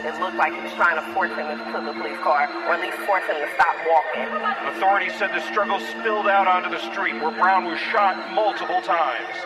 It looked like he was trying to force him into the police car, or at least force him to stop walking. Authorities said the struggle spilled out onto the street where Brown was shot multiple times.